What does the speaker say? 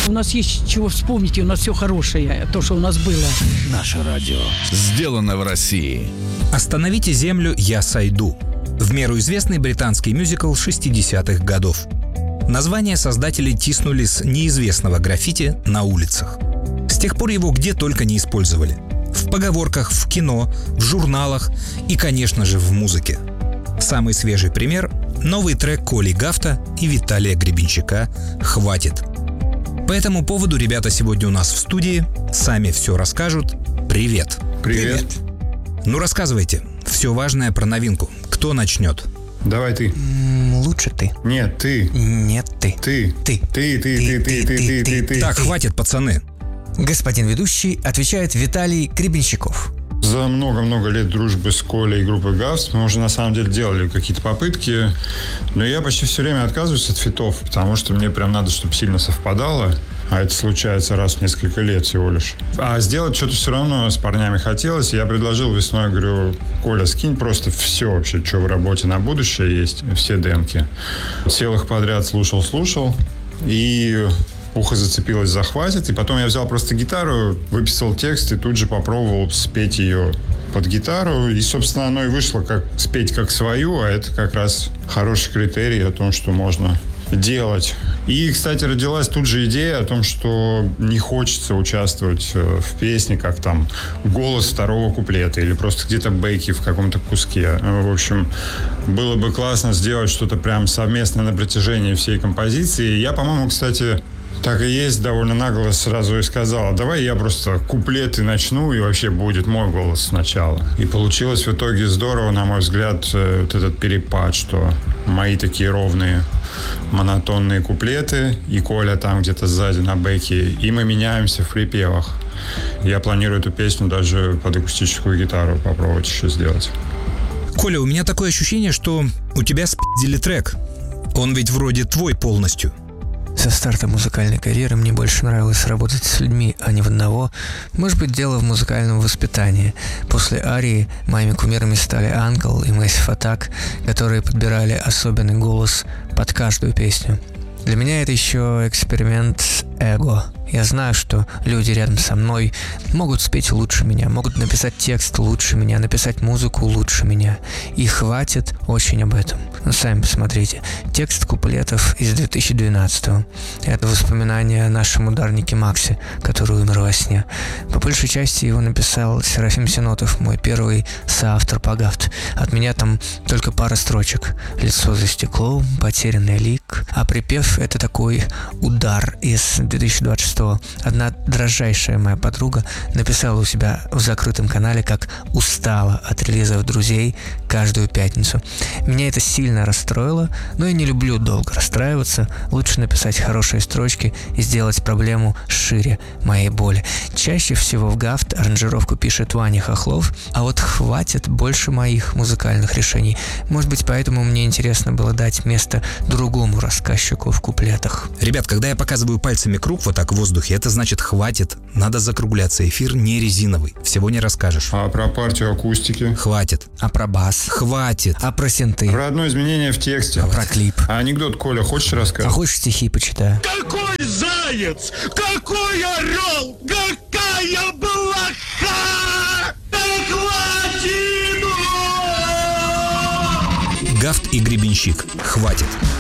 У нас есть чего вспомнить, и у нас все хорошее, то, что у нас было. Наше радио сделано в России. «Остановите землю, я сойду». В меру известный британский мюзикл 60-х годов. Название создатели тиснули с неизвестного граффити на улицах. С тех пор его где только не использовали. В поговорках, в кино, в журналах и, конечно же, в музыке. Самый свежий пример – новый трек Коли Гафта и Виталия Гребенщика «Хватит». По этому поводу ребята сегодня у нас в студии, сами все расскажут. Привет! Привет! Ну рассказывайте, все важное про новинку. Кто начнет? Давай ты. Лучше ты. Нет, ты. Нет, ты. Ты. Ты. Так, хватит, пацаны. Господин ведущий, отвечает Виталий Гребенщиков. За много-много лет дружбы с Колей и группой Гафт мы уже на самом деле делали какие-то попытки, но я почти все время отказываюсь от фитов, потому что мне прям надо, чтобы сильно совпадало, а это случается раз в несколько лет всего лишь. А сделать что-то все равно с парнями хотелось. Я предложил весной, говорю: Коля, скинь просто все вообще, что в работе на будущее есть, все демки. Сел их подряд, слушал, и ухо зацепилось за «Хватит». И потом я взял просто гитару, выписал текст и тут же попробовал спеть ее под гитару. И, собственно, оно и вышло как спеть как свою, а это как раз хороший критерий о том, что можно делать. И, кстати, родилась тут же идея о том, что не хочется участвовать в песне, как там голос второго куплета или просто где-то бэки в каком-то куске. В общем, было бы классно сделать что-то прям совместное на протяжении всей композиции. Я, по-моему, кстати, так и есть, довольно нагло сразу и сказал: давай я просто куплеты начну, и вообще будет мой голос сначала. И получилось в итоге здорово, на мой взгляд, вот этот перепад, что мои такие ровные, монотонные куплеты, и Коля там где-то сзади на бэке, и мы меняемся в припевах. Я планирую эту песню даже под акустическую гитару попробовать еще сделать. Коля, у меня такое ощущение, что у тебя спиздили трек. Он ведь вроде твой полностью. Со старта музыкальной карьеры мне больше нравилось работать с людьми, а не в одного. Может быть, дело в музыкальном воспитании. После «Арии» моими кумирами стали Uncle и Massive Attack, которые подбирали особенный голос под каждую песню. Для меня это еще эксперимент с эго. Я знаю, что люди рядом со мной могут спеть лучше меня, могут написать текст лучше меня, написать музыку лучше меня. И «Хватит» очень об этом. Ну, сами посмотрите. Текст куплетов из 2012-го. Это воспоминания о нашем ударнике Максе, который умер во сне. По большей части его написал Серафим Синотов, мой первый соавтор по Гафт. От меня там только пара строчек. «Лицо за стеклом», «Потерянный лик». А припев — это такой удар из 2026-го. Одна дрожайшая моя подруга написала у себя в закрытом канале, как устала от релизов «Друзей» каждую пятницу. Меня это сильно расстроило, но я не люблю долго расстраиваться. Лучше написать хорошие строчки и сделать проблему шире моей боли. Чаще всего в Гафт аранжировку пишет Ваня Хохлов, а вот «Хватит» больше моих музыкальных решений. Может быть, поэтому мне интересно было дать место другому рассказчику в куплетах. Ребят, когда я показываю пальцами круг вот так в воздухе, это значит «хватит». Надо закругляться. Эфир не резиновый. Всего не расскажешь. А про партию акустики? Хватит. А про бас? Хватит. А про синты? Про одно изменение в тексте. А про клип? А анекдот, Коля, хочешь рассказать? А хочешь стихи почитаю? Какой заяц! Какой орел! Какая блоха! Так хватит! Гафт и Гребенщик. Хватит.